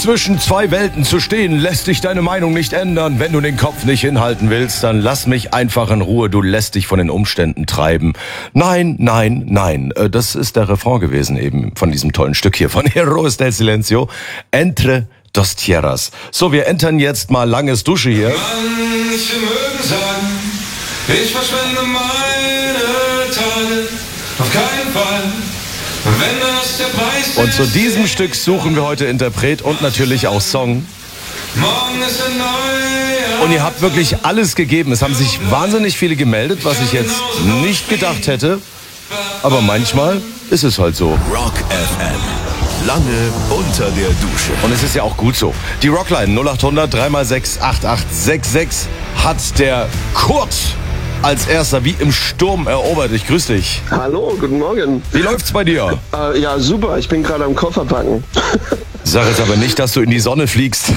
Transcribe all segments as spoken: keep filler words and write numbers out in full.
Zwischen zwei Welten zu stehen, lässt dich deine Meinung nicht ändern. Wenn du den Kopf nicht hinhalten willst, dann lass mich einfach in Ruhe. Du lässt dich von den Umständen treiben. Nein, nein, nein. Das ist der Refrain gewesen eben von diesem tollen Stück hier von Heroes del Silencio. Entre dos tierras. So, wir entern jetzt mal langes Dusche hier. Manche mögen sagen, ich verschwende meine Tage. Auf keinen Fall. Wenn das der Preis ist. Und zu diesem Stück suchen wir heute Interpret und natürlich auch Song. Morgen ist ein neuer. Und ihr habt wirklich alles gegeben. Es haben sich wahnsinnig viele gemeldet, was ich jetzt nicht gedacht hätte. Aber manchmal ist es halt so. Rock F M. Lange unter der Dusche. Und es ist ja auch gut so. Die Rockline null acht hundert drei mal sechs acht acht sechs sechs hat der Kurt als erster wie im Sturm erobert. Ich grüße dich. Hallo, guten Morgen. Wie läuft's bei dir? Äh, ja, super. Ich bin gerade am Koffer packen. Sag jetzt aber nicht, dass du in die Sonne fliegst.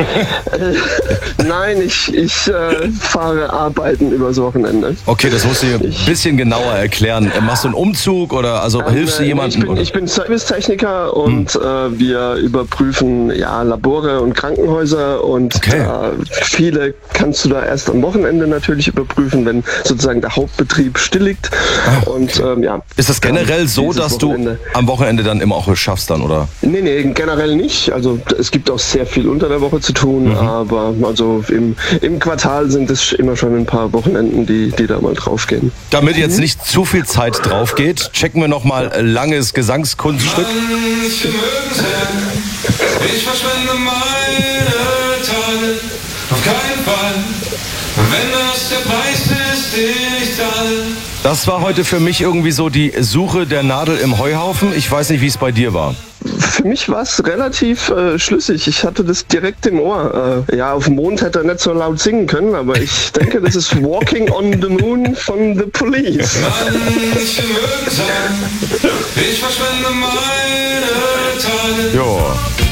äh, nein, ich, ich äh, fahre arbeiten übers Wochenende. Okay, das musst du dir ein bisschen genauer erklären. Machst du einen Umzug oder also Ähm, hilfst du äh, jemandem? Ich bin, ich bin Servicetechniker und hm. äh, wir überprüfen ja, Labore und Krankenhäuser und Okay. äh, viele kannst du da erst am Wochenende natürlich überprüfen, wenn sozusagen der Hauptbetrieb still liegt. Ah, und ähm, ja. Ist das generell so, dieses dass du Wochenende- am Wochenende dann immer auch schaffst dann, oder? Nee, nee, generell nicht. Also es gibt auch sehr viel unter der Woche zu tun, Mhm. aber also im, im Quartal sind es immer schon ein paar Wochenenden, die, die da mal draufgehen. Damit jetzt nicht zu viel Zeit drauf geht, checken wir nochmal langes Gesangskunststück. Manche mögen sagen, ich verschwende meine Tage. Auf keinen Fall. Wenn das der Preis ist, den ich zahle. Das war heute für mich irgendwie so die Suche der Nadel im Heuhaufen. Ich weiß nicht, wie es bei dir war. Für mich war es relativ äh, schlüssig. Ich hatte das direkt im Ohr. Äh, ja, auf dem Mond hätte er nicht so laut singen können, aber ich denke, das ist Walking on the Moon von The Police. Manche mögen sagen, ich verschwende meine Tage. Jo.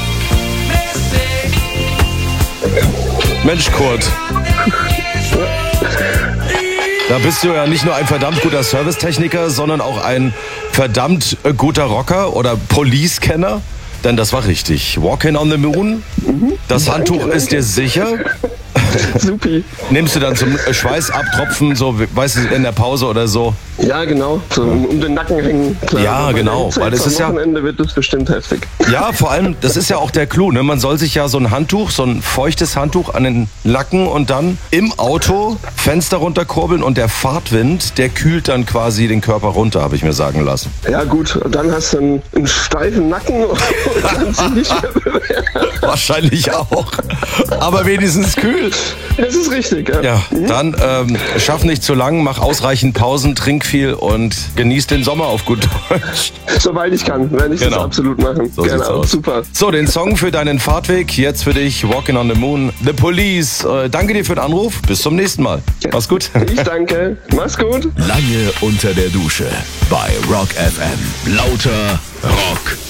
Mensch, Kurt. Da bist du ja nicht nur ein verdammt guter Servicetechniker, sondern auch ein verdammt äh, guter Rocker oder Police-Kenner. Denn das war richtig. Walking on the Moon. Das Danke, Handtuch danke. ist dir sicher. Supi. Nimmst du dann zum äh, Schweiß abtropfen, so, weißt du, in der Pause oder so? Ja, genau. So um, um den Nacken hängen. Klar, Ja, aber bei genau, der Hitze weil das jetzt ist ja- am Wochenende wird das bestimmt heftig. Ja, vor allem, das ist ja auch der Clou, ne? Man soll sich ja so ein Handtuch, so ein feuchtes Handtuch an den Lacken und dann im Auto Fenster runterkurbeln und der Fahrtwind, der kühlt dann quasi den Körper runter, habe ich mir sagen lassen. Ja gut, dann hast du einen, einen steifen Nacken und kannst dich nicht mehr bewegen. Wahrscheinlich auch. Aber wenigstens kühl. Das ist richtig, ja. Ja, dann ähm, schaff nicht zu lang, mach ausreichend Pausen, trink viel und genieß den Sommer auf gut Deutsch. Soweit ich kann, werde ich Genau. das absolut machen. So sieht's aus. Super. So, den Song für deinen Fahrtweg, jetzt für dich, Walking on the Moon, The Police. Äh, danke dir für den Anruf, bis zum nächsten Mal. Mach's gut. Ich danke. Mach's gut. Lange unter der Dusche bei Rock F M. Lauter Rock.